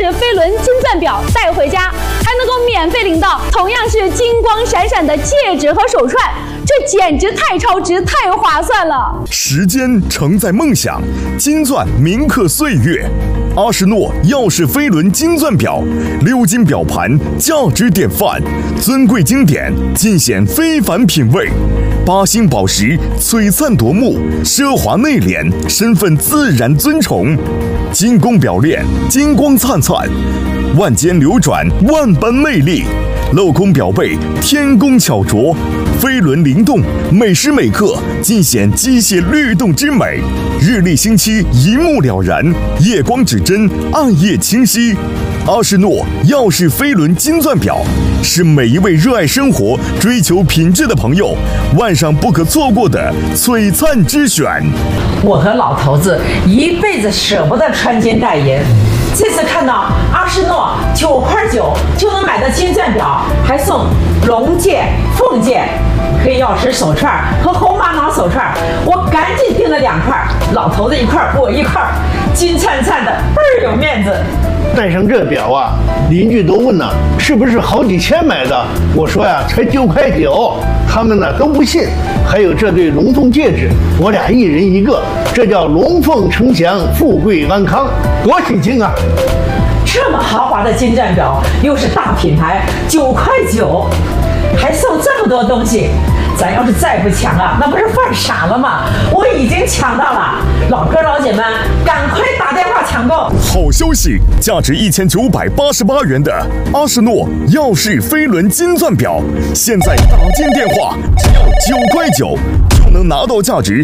氏飞轮金钻表带回家，还能够免费领到同样是金光闪闪的戒指和手串，这简直太超值、太划算了！ 时间承载梦想，金钻铭刻岁月。阿诗诺耀氏飞轮金钻表，6金表盘，价值典范，尊贵经典，尽显非凡品味。8星宝石，璀璨夺目，奢华内敛，身份自然尊崇。金工表链，金光灿灿，万间流转，万般魅力。镂空表背，天工巧琢，飞轮灵动，每时每刻尽显机械律动之美。日历星期一目了然，夜光指针，暗夜清晰。阿诗诺耀氏飞轮金钻表是每一位热爱生活、追求品质的朋友晚上不可错过的璀璨之选。 我和老头子一辈子舍不得穿金戴银，这次看到阿诗诺9.9块就能买到金钻表，还送龙戒、凤戒、黑曜石手串和红玛瑙手串，我赶紧订了2块，老头子1块，我1块，金灿灿的，倍儿有面子。 戴上这表啊，邻居都问呢，是不是好几千买的？我说呀，才9.9块，他们呢都不信。还有这对龙凤戒指，我俩1人1个，这叫龙凤呈祥，富贵安康，多喜庆啊！ 这么豪华的金钻表，又是大品牌，9.9块，还送这么多东西，咱要是再不抢啊，那不是犯傻了吗？我已经抢到了，老哥老姐们，赶快打电话抢购！ 好消息，价值1988元的阿诗诺耀氏飞轮金钻表，现在打进电话只要9.9块就能拿到价值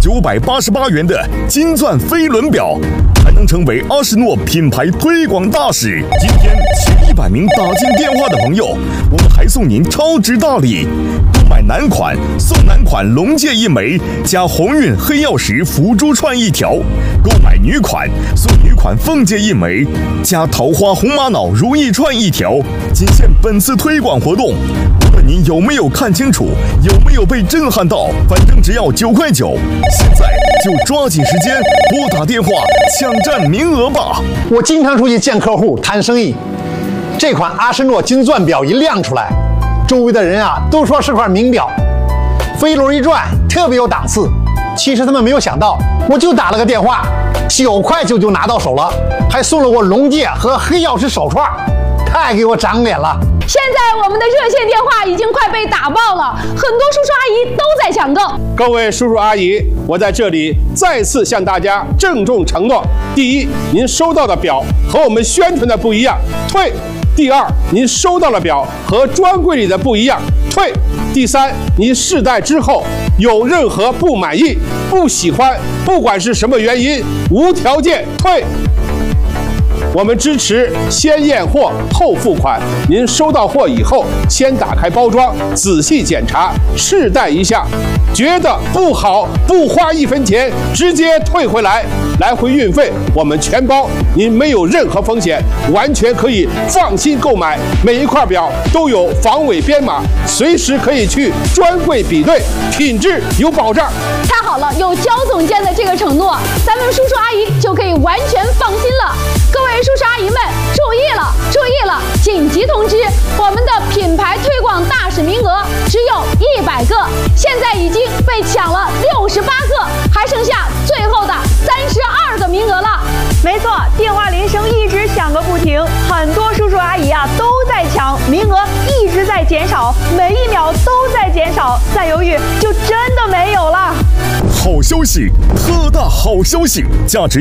1988元的金钻飞轮表，还能成为阿诗诺品牌推广大使。今天前100名打进电话的朋友，我们还送您超值大礼。购买男款送男款龙戒1枚，加鸿运黑曜石福珠串1条；购买女款送女款凤戒1枚，加桃花红玛瑙如意串1条。仅限本次推广活动，无论您有没有看清楚，有没有被震撼到，反正只要9.9块。现在就抓紧时间拨打电话抢占名额吧！ 我经常出去见客户谈生意，这款阿诗诺金钻表一亮出来，周围的人啊都说是块名表，飞轮一转特别有档次。其实他们没有想到，我就打了个电话，9.9块就拿到手了，还送了我龙戒和黑曜石手串，太给我长脸了。 现在我们的热线电话已经快被打爆了，很多叔叔阿姨都在抢购。 各位叔叔阿姨，我在这里再次向大家郑重承诺：第一，您收到的表和我们宣传的不一样，退；第二，您收到的表和专柜里的不一样，退；第三，您试戴之后有任何不满意、不喜欢，不管是什么原因，无条件退。我们支持先验货后付款，您收到货以后，先打开包装，仔细检查，试戴一下，觉得不好，不花1分钱，直接退回来，来回运费我们全包，您没有任何风险，完全可以放心购买。每一块表都有防伪编码，随时可以去专柜比对，品质有保障。 太好了，有焦总监的这个承诺，咱们叔叔阿姨就可以完全放心了。各位叔叔阿姨们，注意了，注意了！紧急通知，我们的品牌推广大使名额只有100个，现在已经被抢了68个，还剩下最后的32个名额了。 没错，电话铃声一直响个不停，很多叔叔阿姨啊都在抢，名额一直在减少，每1秒都在减少，再犹豫就真的没有了。 好消息，特大好消息！价值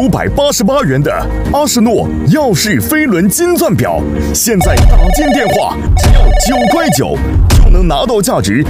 1988元的阿诗诺耀氏飞轮金钻表，现在打进电话只要9.9块就能拿到价值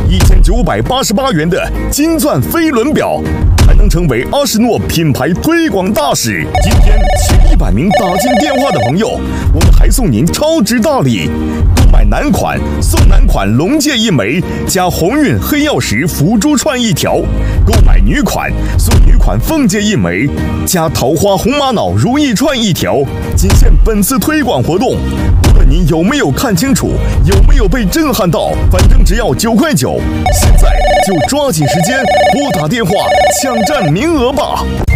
1988元的金钻飞轮表，还能成为阿诗诺品牌推广大使。今天前100名打进电话的朋友，我们还送您超值大礼。购买男款送男款龙戒1枚，加鸿运黑曜石福珠串1条；购买女款送女款凤戒1枚，加桃花红玛瑙如意串1条。仅限本次推广活动，无论您有没有看清楚，有没有被震撼到，反正只要9.9块。现在就抓紧时间拨打电话抢占名额吧！